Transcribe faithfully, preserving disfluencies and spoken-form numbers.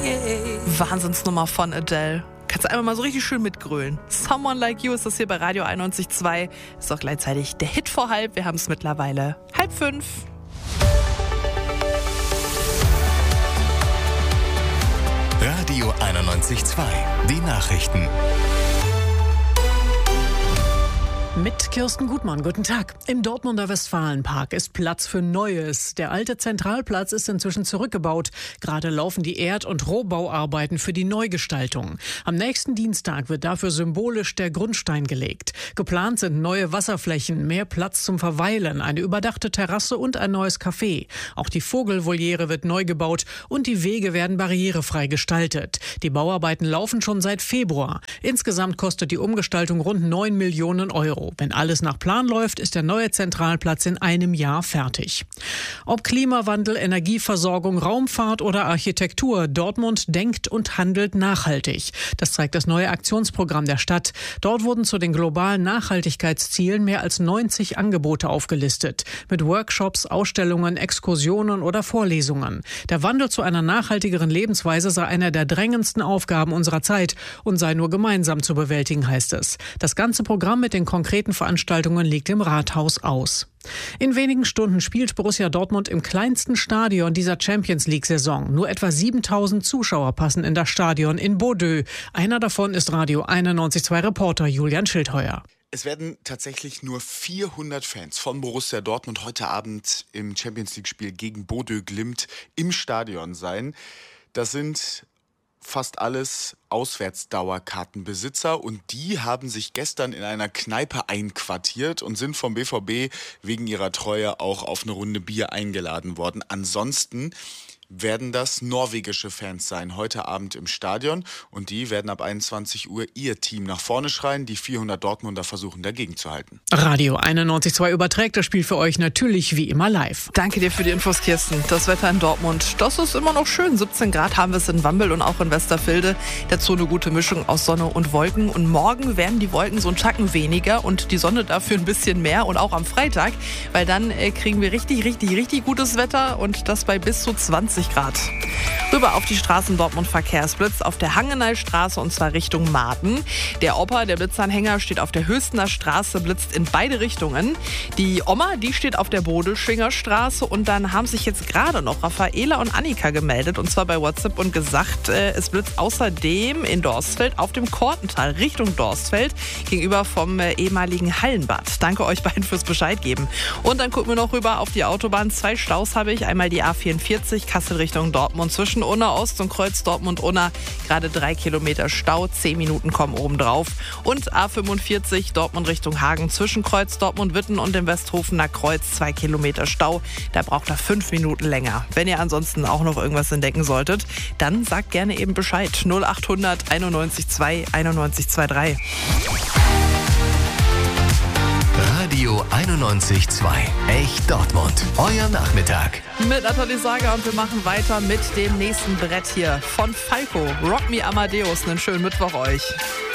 Wahnsinnsnummer von Adele. Kannst du einmal mal so richtig schön mitgrölen. Someone Like You ist das hier bei Radio einundneunzig Komma zwei. Ist auch gleichzeitig der Hit vor halb. Wir haben es mittlerweile halb fünf. Radio einundneunzig Komma zwei. Die Nachrichten. Mit Kirsten Gutmann, guten Tag. Im Dortmunder Westfalenpark ist Platz für Neues. Der alte Zentralplatz ist inzwischen zurückgebaut. Gerade laufen die Erd- und Rohbauarbeiten für die Neugestaltung. Am nächsten Dienstag wird dafür symbolisch der Grundstein gelegt. Geplant sind neue Wasserflächen, mehr Platz zum Verweilen, eine überdachte Terrasse und ein neues Café. Auch die Vogelvoliere wird neu gebaut und die Wege werden barrierefrei gestaltet. Die Bauarbeiten laufen schon seit Februar. Insgesamt kostet die Umgestaltung rund neun Millionen Euro. Wenn alles nach Plan läuft, ist der neue Zentralplatz in einem Jahr fertig. Ob Klimawandel, Energieversorgung, Raumfahrt oder Architektur, Dortmund denkt und handelt nachhaltig. Das zeigt das neue Aktionsprogramm der Stadt. Dort wurden zu den globalen Nachhaltigkeitszielen mehr als neunzig Angebote aufgelistet. Mit Workshops, Ausstellungen, Exkursionen oder Vorlesungen. Der Wandel zu einer nachhaltigeren Lebensweise sei einer der drängendsten Aufgaben unserer Zeit und sei nur gemeinsam zu bewältigen, heißt es. Das ganze Programm mit den konkreten Veranstaltungen liegt im Rathaus aus. In wenigen Stunden spielt Borussia Dortmund im kleinsten Stadion dieser Champions-League-Saison. Nur etwa siebentausend Zuschauer passen in das Stadion in Bordeaux. Einer davon ist Radio einundneunzig Komma zwei Reporter Julian Schildheuer. Es werden tatsächlich nur vierhundert Fans von Borussia Dortmund heute Abend im Champions-League-Spiel gegen Bodø Glimt im Stadion sein. Das sind fast alles Auswärtsdauerkartenbesitzer und die haben sich gestern in einer Kneipe einquartiert und sind vom B V B wegen ihrer Treue auch auf eine Runde Bier eingeladen worden. Ansonsten werden das norwegische Fans sein, heute Abend im Stadion. Und die werden ab einundzwanzig Uhr ihr Team nach vorne schreien. Die vierhundert Dortmunder versuchen dagegen zu halten. Radio einundneunzig Komma zwei überträgt das Spiel für euch natürlich wie immer live. Danke dir für die Infos, Kirsten. Das Wetter in Dortmund, das ist immer noch schön. siebzehn Grad haben wir es in Wambel und auch in Westerfilde. Dazu eine gute Mischung aus Sonne und Wolken. Und morgen werden die Wolken so einen Tacken weniger und die Sonne dafür ein bisschen mehr. Und auch am Freitag, weil dann äh, kriegen wir richtig, richtig, richtig gutes Wetter und das bei bis zu zwanzig Grad. Rüber auf die Straßen Dortmund Verkehrsblitz auf der Hangenalstraße und zwar Richtung Marten. Der Opa, der Blitzanhänger, steht auf der Höchstener Straße, blitzt in beide Richtungen. Die Oma, die steht auf der Bodelschwinger Straße und dann haben sich jetzt gerade noch Raffaela und Annika gemeldet und zwar bei WhatsApp und gesagt, äh, es blitzt außerdem in Dorstfeld auf dem Kortental Richtung Dorstfeld gegenüber vom äh, ehemaligen Hallenbad. Danke euch beiden fürs Bescheid geben. Und dann gucken wir noch rüber auf die Autobahn. Zwei Staus habe ich. Einmal die A vierundvierzig Kassel Richtung Dortmund zwischen Unna Ost und Kreuz Dortmund-Unna. Gerade drei Kilometer Stau, zehn Minuten kommen oben drauf. Und A fünfundvierzig Dortmund Richtung Hagen zwischen Kreuz Dortmund-Witten und dem Westhofener Kreuz. zwei Kilometer Stau. Da braucht er fünf Minuten länger. Wenn ihr ansonsten auch noch irgendwas entdecken solltet, dann sagt gerne eben Bescheid. null achthundert einundneunzig Komma zwei einundneunzig Komma drei. Radio einundneunzig Komma zwei. Echt Dortmund. Euer Nachmittag. Mit Nathalie Sager und wir machen weiter mit dem nächsten Brett hier von Falco. Rock Me Amadeus. Einen schönen Mittwoch euch.